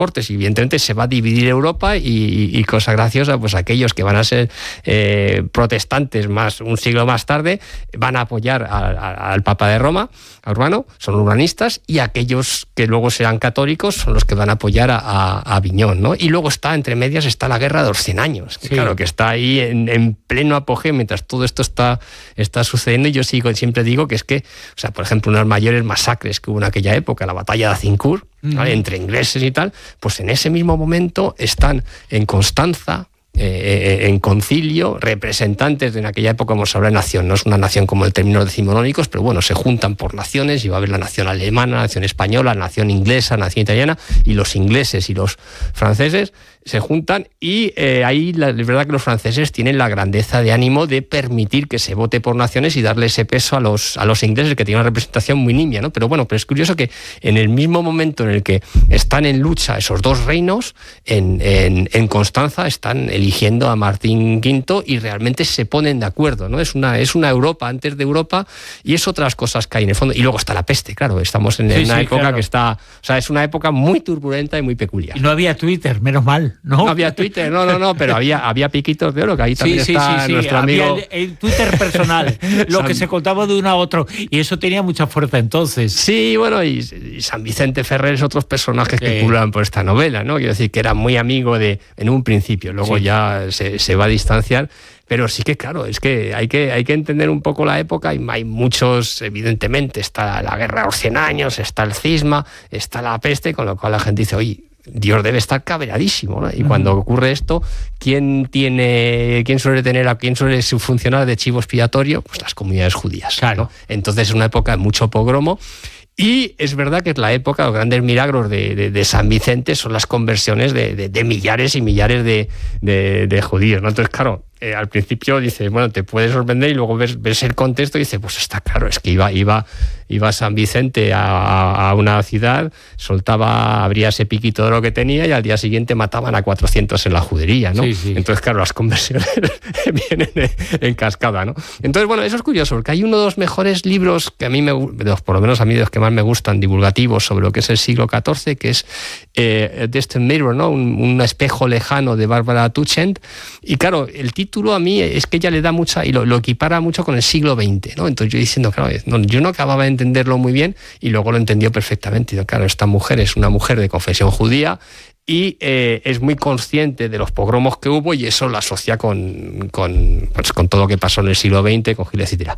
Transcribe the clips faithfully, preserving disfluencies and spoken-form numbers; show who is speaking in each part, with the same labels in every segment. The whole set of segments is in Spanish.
Speaker 1: transportes, y evidentemente se va a dividir Europa y, y, y cosa graciosa, pues aquellos que van a ser eh, protestantes más un siglo más tarde van a apoyar a, a, al Papa de Roma, a Urbano, son urbanistas, y aquellos que luego serán católicos son los que van a apoyar a, a, a Aviñón, ¿no? Y luego está, entre medias, está la Guerra de los Cien Años, que sí, claro, que está ahí en, en pleno apogeo mientras todo esto está, está sucediendo, y yo sigo, siempre digo que es que, o sea, por ejemplo, unas mayores masacres que hubo en aquella época, la batalla de Azincourt, ¿vale?, entre ingleses y tal, pues en ese mismo momento están en Constanza, Eh, en concilio, representantes de en aquella época, como se habla de nación, no es una nación como el término decimonónicos, pero bueno, se juntan por naciones, y va a haber la nación alemana, la nación española, la nación inglesa, la nación italiana, y los ingleses y los franceses se juntan, y eh, ahí la, es verdad que los franceses tienen la grandeza de ánimo de permitir que se vote por naciones y darle ese peso a los, a los ingleses, que tienen una representación muy nimia, ¿no? Pero bueno, pero es curioso que en el mismo momento en el que están en lucha esos dos reinos, en, en, en Constanza están eligiendo a Martín quinto y realmente se ponen de acuerdo, ¿no? Es una, es una Europa antes de Europa, y es otras cosas que hay en el fondo. Y luego está la peste, claro, estamos en sí, una sí, época claro. que está... O sea, es una época muy turbulenta y muy peculiar.
Speaker 2: Y no había Twitter, menos mal. ¿No?
Speaker 1: no había Twitter, no, no, no, pero había, había piquitos de oro, que ahí también
Speaker 2: sí,
Speaker 1: está
Speaker 2: sí, sí,
Speaker 1: nuestro
Speaker 2: había
Speaker 1: amigo...
Speaker 2: El, el Twitter personal, lo San... que se contaba de uno a otro, y eso tenía mucha fuerza entonces.
Speaker 1: Sí, bueno, y, y San Vicente Ferrer es otros personajes sí. que pululan por esta novela, ¿no? Quiero decir que era muy amigo de, en un principio, luego sí. ya se, se va a distanciar. Pero sí que, claro, es que hay que, hay que entender un poco la época, y hay muchos, evidentemente, está la Guerra de los Cien Años, está el cisma, está la peste, con lo cual la gente dice, oye, Dios debe estar cabreadísimo, ¿no? Y uh-huh. cuando ocurre esto, ¿quién tiene, quién suele tener, a quién suele funcionar de chivo expiatorio? Pues las comunidades judías,
Speaker 2: claro.
Speaker 1: ¿no? Entonces es una época de mucho pogromo. Y es verdad que es la época, los grandes milagros de, de, de San Vicente son las conversiones de, de, de millares y millares de, de, de judíos, ¿no? Entonces, claro, eh, al principio dice, bueno, te puede sorprender, y luego ves, ves el contexto y dices, pues está claro, es que iba, iba, iba San Vicente a, a una ciudad, soltaba, abría ese piquito de oro que tenía, y al día siguiente mataban a cuatrocientos en la judería, ¿no?
Speaker 2: Sí, sí.
Speaker 1: Entonces, claro, las conversiones vienen en cascada, ¿no? Entonces, bueno, eso es curioso, porque hay uno de los mejores libros que a mí me, por lo menos a mí de los que más me gustan, divulgativos sobre lo que es el siglo catorce, que es eh, Distant Mirror, ¿no? Un, un espejo lejano, de Bárbara Tuchent. Y claro, el título a mí es que ella le da mucha, y lo, lo equipara mucho con el siglo veinte, ¿no? Entonces yo diciendo, claro, no, yo no acababa de entenderlo muy bien, y luego lo entendió perfectamente. Y digo, claro, esta mujer es una mujer de confesión judía, y eh, es muy consciente de los pogromos que hubo, y eso lo asocia con, con, pues, con todo lo que pasó en el siglo veinte, con Gil, etcétera.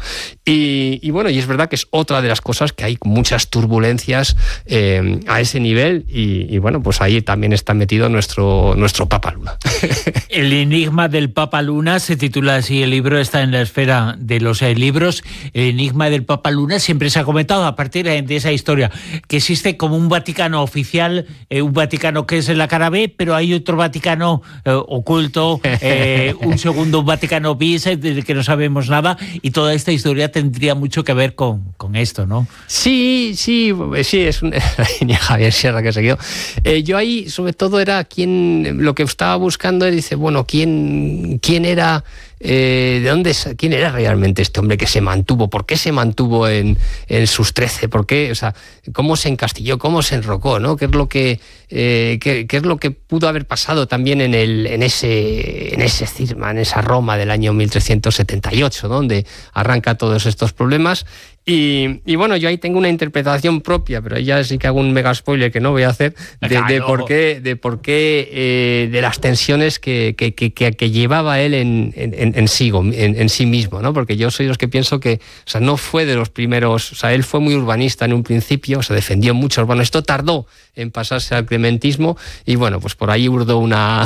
Speaker 1: Y, y bueno, y es verdad que es otra de las cosas que hay muchas turbulencias eh, a ese nivel, y, y bueno, pues ahí también está metido nuestro, nuestro Papa Luna.
Speaker 2: El enigma del Papa Luna se titula así, el libro está en la esfera de los eh, libros. El enigma del Papa Luna siempre se ha comentado a partir de esa historia, que existe como un Vaticano oficial, eh, un Vaticano que es la cara B, pero hay otro Vaticano eh, oculto, eh, un segundo Vaticano bis eh, del que no sabemos nada, y toda esta historia tendría mucho que ver con, con esto, ¿no?
Speaker 1: Sí, sí, sí, es un, Javier Sierra que se quedó. Eh, yo ahí, sobre todo, era quién, lo que estaba buscando, es, dice, bueno, quién, quién era... Eh, ¿de dónde, quién era realmente este hombre que se mantuvo? ¿Por qué se mantuvo en, en sus trece? ¿Por qué? O sea, ¿cómo se encastilló? ¿Cómo se enrocó? ¿No? ¿Qué es lo que, eh, qué, qué es lo que pudo haber pasado también en, el, en, ese, en ese cisma, en esa Roma del año mil trescientos setenta y ocho, donde arranca todos estos problemas? Y, y bueno, yo ahí tengo una interpretación propia, pero ahí ya sí que hago un mega spoiler que no voy a hacer, de, claro. de por qué, de, por qué eh, de las tensiones que, que, que, que llevaba él en, en, en, sí, en, en sí mismo, ¿no? Porque yo soy de los que pienso que, o sea, no fue de los primeros, o sea, él fue muy urbanista en un principio, o sea, defendió mucho urbano. Esto tardó en pasarse al clementismo, y bueno, pues por ahí urdó una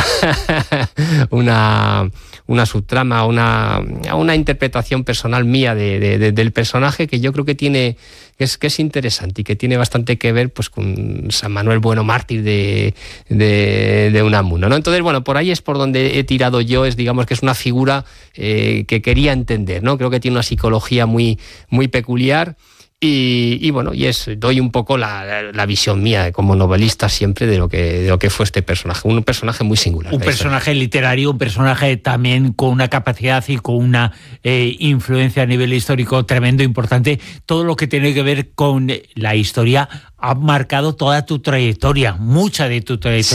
Speaker 1: una, una subtrama, una, una interpretación personal mía de, de, de, del personaje, que yo creo que tiene, que es, que es interesante, y que tiene bastante que ver, pues, con San Manuel Bueno, mártir de, de, de Unamuno, ¿no? Entonces, bueno, por ahí es por donde he tirado yo, es, digamos, que es una figura eh, que quería entender, ¿no? Creo que tiene una psicología muy, muy peculiar. Y, y bueno, y es, doy un poco la, la, la visión mía como novelista siempre de lo que de lo que fue este personaje, un personaje muy singular.
Speaker 2: Un personaje literario, un personaje también con una capacidad y con una eh, influencia a nivel histórico tremendo, importante. Todo lo que tiene que ver con la historia ha marcado toda tu trayectoria, mucha de tu trayectoria.